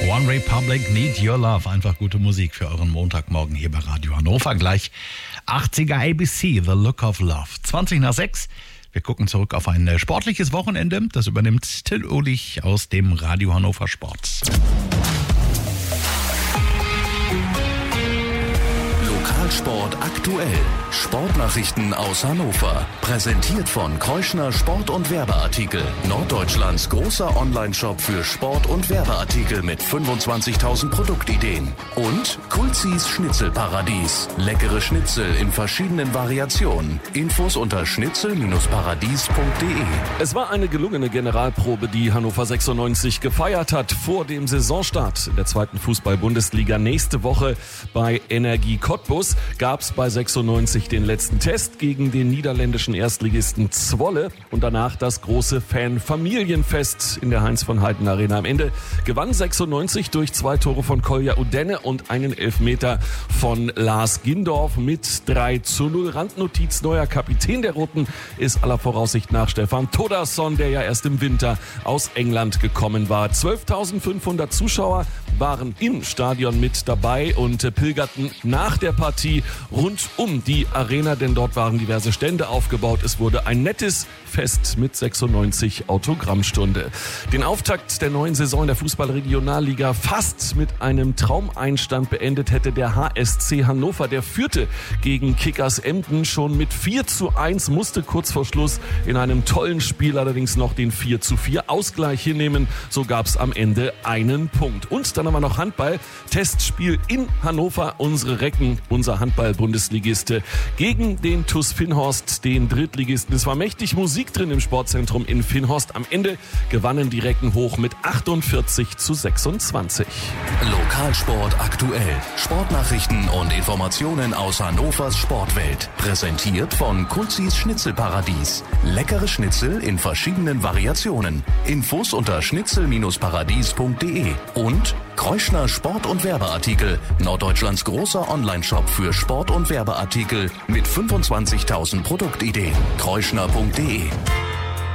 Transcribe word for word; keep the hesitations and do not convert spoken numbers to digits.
One Republic, Need Your Love. Einfach gute Musik für euren Montagmorgen hier bei Radio Hannover. Gleich achtziger A B C, The Look of Love. zwanzig nach sechs. Wir gucken zurück auf ein sportliches Wochenende. Das übernimmt Till Ulich aus dem Radio Hannover Sport. Lokalsport aktuell. Sportnachrichten aus Hannover. Präsentiert von Kreuschner Sport- und Werbeartikel. Norddeutschlands großer Online-Shop für Sport- und Werbeartikel mit fünfundzwanzigtausend Produktideen. Und Kulzis Schnitzelparadies. Leckere Schnitzel in verschiedenen Variationen. Infos unter schnitzel paradies punkt de. Es war eine gelungene Generalprobe, die Hannover sechsundneunzig gefeiert hat vor dem Saisonstart in der zweiten Fußball-Bundesliga. Nächste Woche bei Energie Cottbus gab es bei sechsundneunzig den letzten Test gegen den niederländischen Erstligisten Zwolle und danach das große Fan-Familienfest in der Heinz von Heiden Arena. Am Ende gewann sechsundneunzig durch zwei Tore von Kolja Udenne und einen Elfmeter von Lars Gindorf mit drei zu null. Randnotiz: neuer Kapitän der Roten ist aller Voraussicht nach Stefan Todasson, der ja erst im Winter aus England gekommen war. zwölftausendfünfhundert Zuschauer waren im Stadion mit dabei und äh, pilgerten nach der Partie rund um die Arena, denn dort waren diverse Stände aufgebaut. Es wurde ein nettes Fest mit sechsundneunzig Autogrammstunde. Den Auftakt der neuen Saison der Fußball-Regionalliga fast mit einem Traumeinstand beendet hätte der H S C Hannover. Der führte gegen Kickers Emden schon mit vier zu eins, musste kurz vor Schluss in einem tollen Spiel allerdings noch den vier zu vier Ausgleich hinnehmen. So gab es am Ende einen Punkt. Und dann haben wir noch Handball. Testspiel in Hannover. Unsere Recken, unser Handball-Bundesligiste gegen den T U S Finnhorst, den Drittligisten. Es war mächtig Musik drin im Sportzentrum in Finnhorst. Am Ende gewannen die Recken hoch mit achtundvierzig zu sechsundzwanzig. Lokalsport aktuell. Sportnachrichten und Informationen aus Hannovers Sportwelt. Präsentiert von Kulzis Schnitzelparadies. Leckere Schnitzel in verschiedenen Variationen. Infos unter schnitzel paradies punkt de. Und Kreuschner Sport- und Werbeartikel. Norddeutschlands großer Online-Shop für Sport- und Werbeartikel mit fünfundzwanzigtausend Produktideen. kreuschner punkt de.